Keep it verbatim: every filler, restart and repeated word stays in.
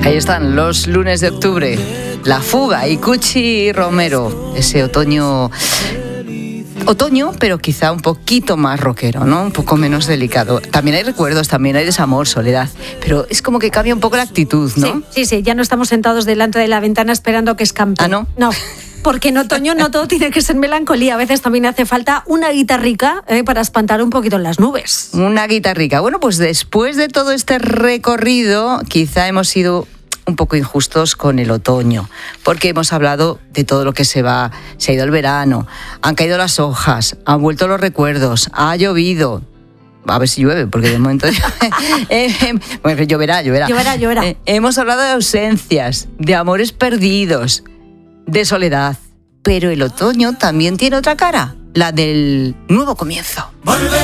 Ahí están los lunes de octubre, La Fuga y Cuchi Romero, ese otoño, otoño, pero quizá un poquito más rockero, ¿no? Un poco menos delicado. También hay recuerdos, también hay desamor, soledad, pero es como que cambia un poco la actitud, ¿no? Sí, sí, sí, ya no estamos sentados delante de la ventana esperando que escampe. ¿Ah, no? No. Porque en otoño no todo tiene que ser melancolía, a veces también hace falta una guitarrica eh, para espantar un poquito las nubes. Una guitarrica. Bueno, pues después de todo este recorrido, quizá hemos sido un poco injustos con el otoño, porque hemos hablado de todo lo que se va, se ha ido el verano, han caído las hojas, han vuelto los recuerdos, ha llovido. A ver si llueve, porque de momento... eh, eh, bueno, lloverá, lloverá. Lloverá, lloverá. Eh, hemos hablado de ausencias, de amores perdidos, de soledad, pero el otoño también tiene otra cara, la del nuevo comienzo. Volver.